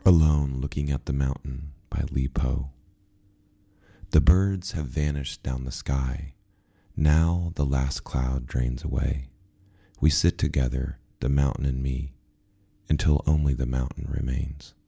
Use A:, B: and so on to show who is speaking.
A: Alone Looking at the Mountain by Li Po. The birds have vanished down the sky. Now the last cloud drains away. We sit together, the mountain and me, until only the mountain remains.